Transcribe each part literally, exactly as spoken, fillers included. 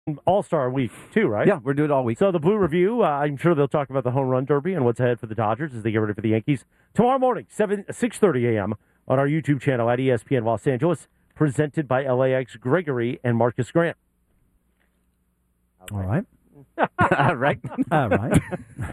All-Star Week, too, right? Yeah, we're doing it all week. So the Blue Review, uh, I'm sure they'll talk about the Home Run Derby and what's ahead for the Dodgers as they get ready for the Yankees. Tomorrow morning, seven, six thirty a.m. on our YouTube channel at E S P N Los Angeles, presented by L A X Gregory and Marcus Grant. All right. All right. All right.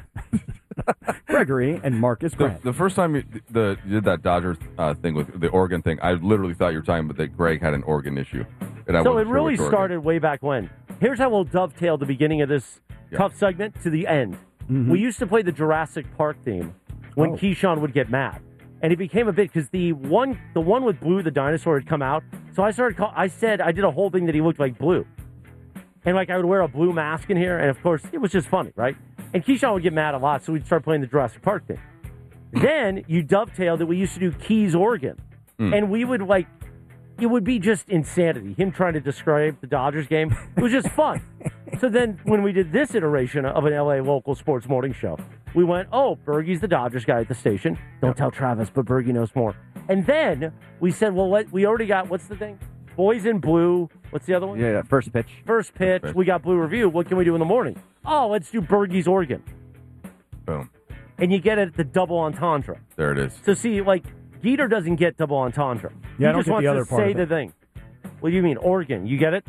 Gregory and Marcus The, Grant. the first time you, the, you did that Dodgers uh, thing with the organ thing, I literally thought you were talking about that Greg had an organ issue. And I So it wasn't sure really which organ. started way back when. Here's how we'll dovetail the beginning of this Yeah. Cuff segment to the end. Mm-hmm. We used to play the Jurassic Park theme when Oh. Keyshawn would get mad. And it became a bit because the one the one with Blue the dinosaur had come out. So I started call, I said I did a whole thing that he looked like Blue. And like I would wear a blue mask in here, and of course it was just funny, right? And Keyshawn would get mad a lot, so we'd start playing the Jurassic Park thing. Then you dovetailed that we used to do Keys Oregon. Mm. And we would like it would be just insanity. Him trying to describe the Dodgers game. It was just fun. So then when we did this iteration of an L A local sports morning show, we went, oh, Bergie's the Dodgers guy at the station. Don't tell Travis, but Bergie knows more. And then we said, well, what, we already got, what's the thing? Boys in Blue. What's the other one? Yeah, first pitch. First pitch. First pitch. We got Blue Review. What can we do in the morning? Oh, let's do Bergie's Oregon. Boom. And you get it at the double entendre. There it is. So see, like, Geeter doesn't get double entendre. Yeah, I he don't just get wants the other to part say of the it. thing. What do you mean, Oregon? You get it?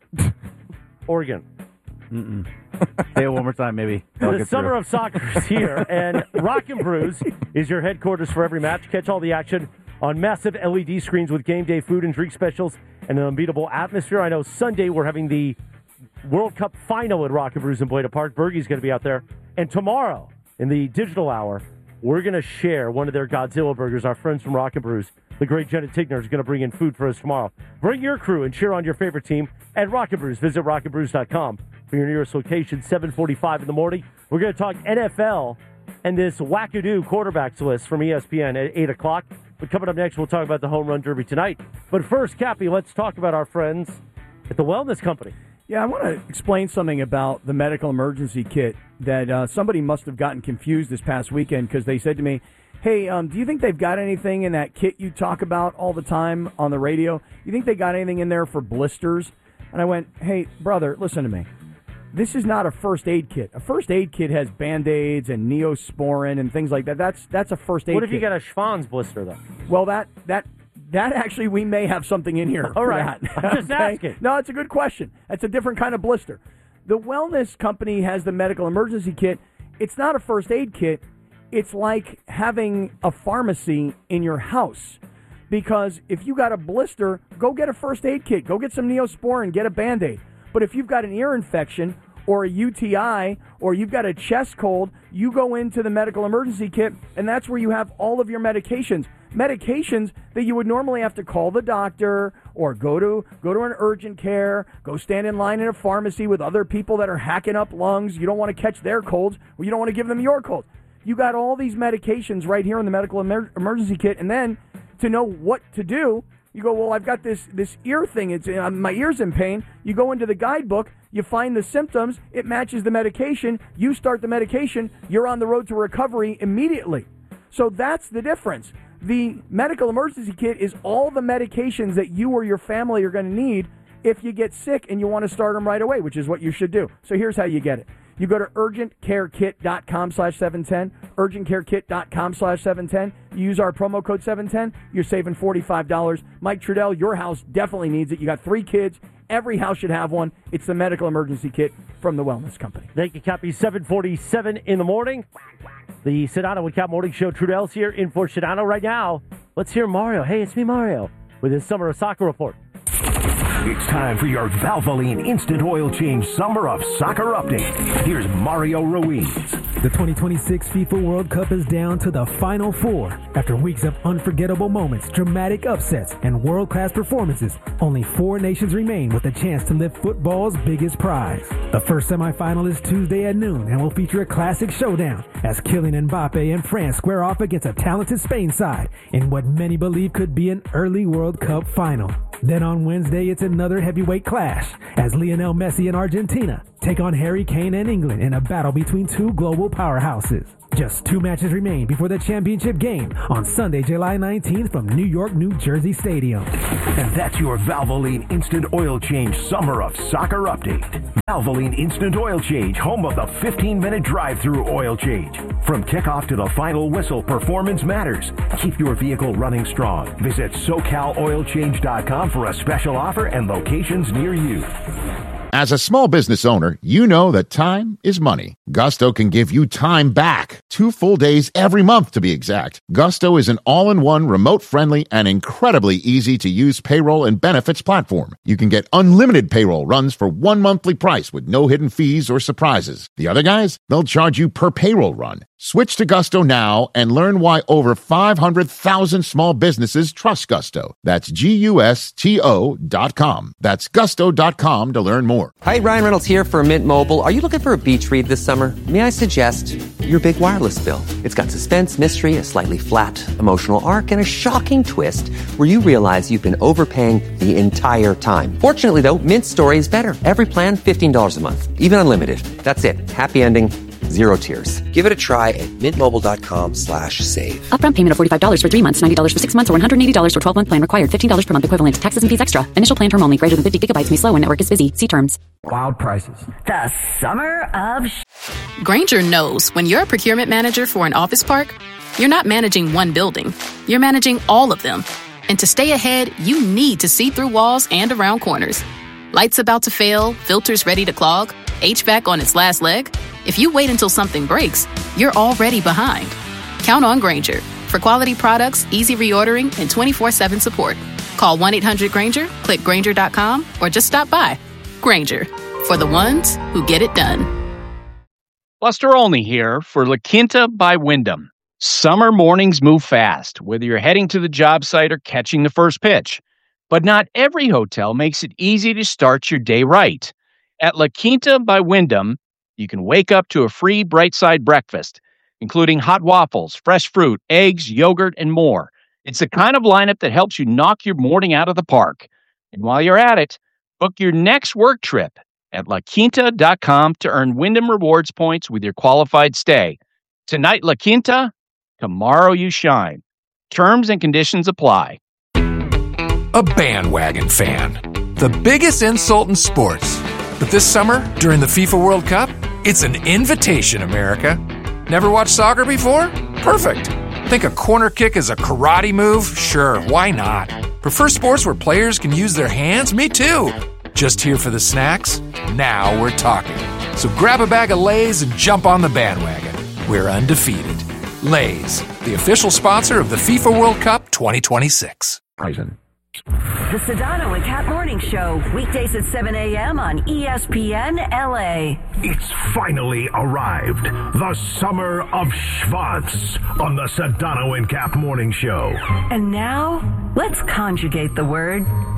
Oregon. Mm-mm. Say it one more time, maybe. That'll The get summer through. of soccer is here, and Rock and Brews is your headquarters for every match. Catch all the action on massive L E D screens with game day food and drink specials and an unbeatable atmosphere. I know Sunday we're having the World Cup final at Rock and Brews in Bleda Park. Bergie's going to be out there. And tomorrow, in the digital hour, we're going to share one of their Godzilla burgers. Our friends from Rock and Brews, the great Jenna Tigner, is going to bring in food for us tomorrow. Bring your crew and cheer on your favorite team at Rock and Brews. Visit rock and brews dot com for your nearest location, seven forty-five in the morning. We're going to talk N F L and this wackadoo quarterbacks list from E S P N at eight o'clock. But coming up next, we'll talk about the Home Run Derby tonight. But first, Cappy, let's talk about our friends at the Wellness Company. Yeah, I want to explain something about the medical emergency kit that uh, somebody must have gotten confused this past weekend because they said to me, hey, um, do you think they've got anything in that kit you talk about all the time on the radio? You think they got anything in there for blisters? And I went, hey, brother, listen to me. This is not a first aid kit. A first aid kit has Band-Aids and Neosporin and things like that. That's that's a first aid kit. What if you got a Schwann's blister, though? Well, that that that actually, we may have something in here. All for right. that. I'm just asking. No, it's a good question. That's a different kind of blister. The Wellness Company has the medical emergency kit. It's not a first aid kit. It's like having a pharmacy in your house. Because if you got a blister, go get a first aid kit. Go get some Neosporin, get a Band-Aid. But if you've got an ear infection or a U T I or you've got a chest cold, you go into the medical emergency kit, and that's where you have all of your medications. Medications that you would normally have to call the doctor or go to go to an urgent care, go stand in line in a pharmacy with other people that are hacking up lungs. You don't want to catch their colds, or you don't want to give them your cold. You got all these medications right here in the medical emer- emergency kit, and then to know what to do, you go, well, I've got this this ear thing. It's uh, my ear's in pain. You go into the guidebook. You find the symptoms. It matches the medication. You start the medication. You're on the road to recovery immediately. So that's the difference. The medical emergency kit is all the medications that you or your family are going to need if you get sick and you want to start them right away, which is what you should do. So here's how you get it. You go to urgentcarekit.com slash 710, urgentcarekit.com slash 710. You use our promo code seven ten, you're saving forty-five dollars. Mike Trudell, your house definitely needs it. You got three kids. Every house should have one. It's the medical emergency kit from the Wellness Company. Thank you, Cappy. seven forty-seven in the morning. The Sedano with Cap Morning Show. Trudell's here in for Sedano right now. Let's hear Mario. Hey, it's me, Mario, with his Summer of Soccer report. It's time for your Valvoline Instant Oil Change Summer of Soccer update. Here's Mario Ruiz. The twenty twenty-six FIFA World Cup is down to the Final Four. After weeks of unforgettable moments, dramatic upsets, and world-class performances, only four nations remain with a chance to lift football's biggest prize. The first semifinal is Tuesday at noon and will feature a classic showdown as Kylian Mbappe and France square off against a talented Spain side in what many believe could be an early World Cup final. Then on Wednesday, it's another heavyweight clash as Lionel Messi and Argentina take on Harry Kane and England in a battle between two global powerhouses. Just two matches remain before the championship game on Sunday, July nineteenth from New York, New Jersey Stadium. And that's your Valvoline Instant Oil Change Summer of Soccer update. Valvoline Instant Oil Change, home of the fifteen-minute drive-through oil change. From kickoff to the final whistle, performance matters. Keep your vehicle running strong. Visit so cal oil change dot com for a special offer and locations near you. As a small business owner, you know that time is money. Gusto can give you time back. Two full days every month, to be exact. Gusto is an all-in-one, remote-friendly, and incredibly easy-to-use payroll and benefits platform. You can get unlimited payroll runs for one monthly price with no hidden fees or surprises. The other guys, they'll charge you per payroll run. Switch to Gusto now and learn why over five hundred thousand small businesses trust Gusto. That's G U S T O dot com. That's gusto dot com to learn more. Hi, Ryan Reynolds here for Mint Mobile. Are you looking for a beach read this summer? May I suggest your big wireless bill? It's got suspense, mystery, a slightly flat emotional arc, and a shocking twist where you realize you've been overpaying the entire time. Fortunately, though, Mint's story is better. Every plan, fifteen dollars a month. Even unlimited. That's it. Happy ending. Zero tears. Give it a try at mintmobile.com slash save. Upfront payment of forty-five dollars for three months, ninety dollars for six months, or one hundred eighty dollars for twelve-month plan required. fifteen dollars per month equivalent. Taxes and fees extra. Initial plan term only. Greater than fifty gigabytes may slow when network is busy. See terms. Wild prices. The summer of... Sh- Grainger knows when you're a procurement manager for an office park, you're not managing one building. You're managing all of them. And to stay ahead, you need to see through walls and around corners. Lights about to fail, filters ready to clog, H V A C on its last leg. If you wait until something breaks, you're already behind. Count on Grainger for quality products, easy reordering, and twenty-four seven support. Call one eight hundred Grainger, click Grainger dot com, or just stop by. Grainger, for the ones who get it done. Buster Olney here for La Quinta by Wyndham. Summer mornings move fast, whether you're heading to the job site or catching the first pitch. But not every hotel makes it easy to start your day right. At La Quinta by Wyndham, you can wake up to a free Bright Side breakfast, including hot waffles, fresh fruit, eggs, yogurt, and more. It's the kind of lineup that helps you knock your morning out of the park. And while you're at it, book your next work trip at la quinta dot com to earn Wyndham Rewards points with your qualified stay. Tonight, La Quinta, tomorrow you shine. Terms and conditions apply. A bandwagon fan. The biggest insult in sports. But this summer, during the FIFA World Cup, it's an invitation, America. Never watched soccer before? Perfect. Think a corner kick is a karate move? Sure, why not? Prefer sports where players can use their hands? Me too. Just here for the snacks? Now we're talking. So grab a bag of Lay's and jump on the bandwagon. We're undefeated. Lay's, the official sponsor of the FIFA World Cup twenty twenty-six. The Sedano and Cat Morning Show, weekdays at seven a.m. on E S P N L A. It's finally arrived. The summer of Schwanz on the Sedano and Cap Morning Show. And now, let's conjugate the word